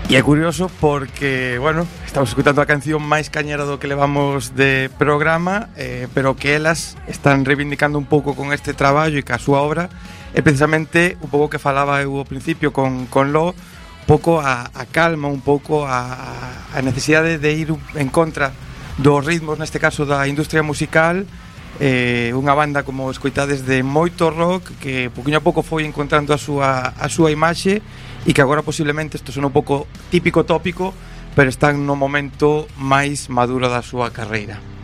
E é curioso porque, bueno, estamos escutando a canción máis cañera do que levamos de programa, pero que elas están reivindicando un pouco con este traballo e ca súa obra, e precisamente un pouco que falaba eu ao principio con Lo, un pouco a calma, un pouco a necesidade de ir en contra dos ritmos, neste caso da industria musical, unha banda, como escoitades, de moito rock, que poquinho a pouco foi encontrando a súa imaxe, e que agora posiblemente isto son un pouco típico tópico, pero están no momento máis maduro da súa carreira.